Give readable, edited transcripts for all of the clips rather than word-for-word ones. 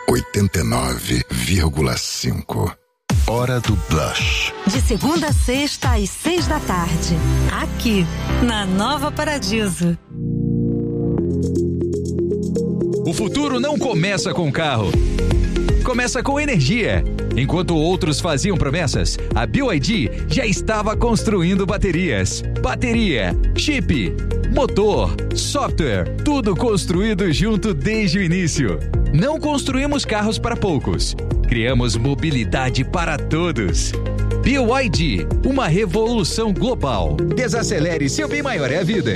89,5. Hora do Blush. De segunda a sexta às 6 da tarde. Aqui, na Nova Paradiso. O futuro não começa com carro. Começa com energia. Enquanto outros faziam promessas, a BYD já estava construindo baterias. Bateria, chip, motor, software, tudo construído junto desde o início. Não construímos carros para poucos. Criamos mobilidade para todos. BYD, uma revolução global. Desacelere, seu bem maior é a vida.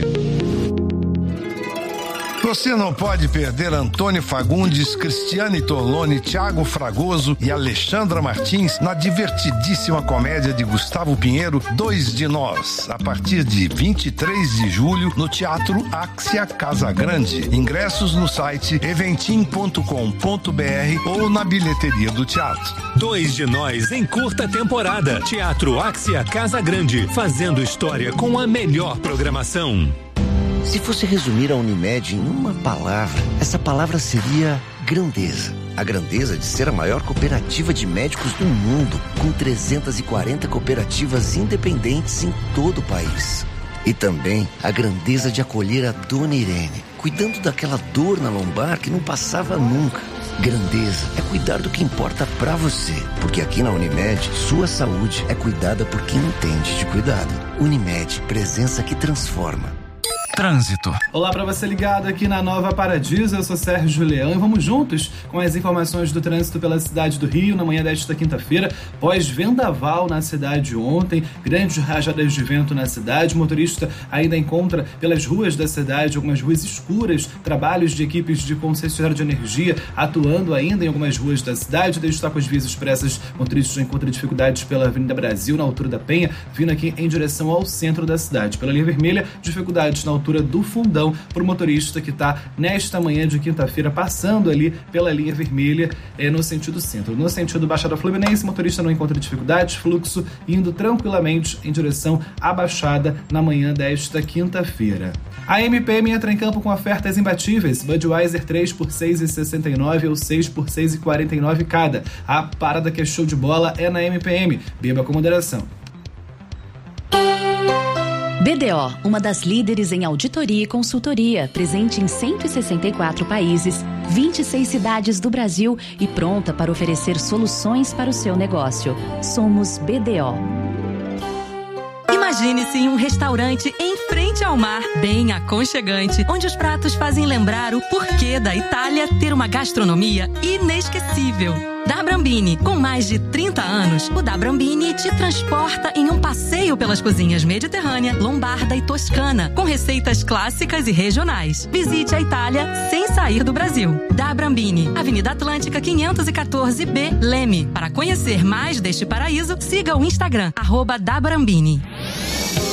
Você não pode perder Antônio Fagundes, Cristiane Torlone, Thiago Fragoso e Alexandra Martins na divertidíssima comédia de Gustavo Pinheiro, Dois de Nós, a partir de 23 de julho no Teatro Axia Casa Grande. Ingressos no site eventim.com.br ou na bilheteria do teatro. Dois de Nós em curta temporada. Teatro Axia Casa Grande, fazendo história com a melhor programação. Se fosse resumir a Unimed em uma palavra, essa palavra seria grandeza. A grandeza de ser a maior cooperativa de médicos do mundo, com 340 cooperativas independentes em todo o país. E também a grandeza de acolher a Dona Irene, cuidando daquela dor na lombar que não passava nunca. Grandeza é cuidar do que importa pra você, porque aqui na Unimed, sua saúde é cuidada por quem entende de cuidado. Unimed, presença que transforma. Trânsito. Olá para você ligado aqui na Nova Paradiso, eu sou Sérgio Leão e vamos juntos com as informações do trânsito pela cidade do Rio na manhã desta quinta-feira, pós-vendaval na cidade ontem, grandes rajadas de vento na cidade, o motorista ainda encontra pelas ruas da cidade algumas ruas escuras, trabalhos de equipes de concessionária de energia atuando ainda em algumas ruas da cidade, destaco as vias expressas, motoristas encontram dificuldades pela Avenida Brasil, na altura da Penha, vindo aqui em direção ao centro da cidade, pela linha vermelha, dificuldades na altura do Fundão, para o motorista que está nesta manhã de quinta-feira passando ali pela linha vermelha no sentido centro. No sentido Baixada Fluminense, o motorista não encontra dificuldades, fluxo indo tranquilamente em direção à Baixada na manhã desta quinta-feira. A MPM entra em campo com ofertas imbatíveis, Budweiser 3 por R$ 6,69 ou 6 por R$ 6,49 cada. A parada que é show de bola é na MPM, beba com moderação. BDO, uma das líderes em auditoria e consultoria, presente em 164 países, 26 cidades do Brasil e pronta para oferecer soluções para o seu negócio. Somos BDO. Imagine-se em um restaurante em frente ao mar, bem aconchegante, onde os pratos fazem lembrar o porquê da Itália ter uma gastronomia inesquecível. Da Brambini, com mais de 30 anos, o Da Brambini te transporta em um passeio pelas cozinhas mediterrânea, lombarda e toscana, com receitas clássicas e regionais. Visite a Itália sem sair do Brasil. Da Brambini, Avenida Atlântica 514B, Leme. Para conhecer mais deste paraíso, siga o Instagram, @dabrambini.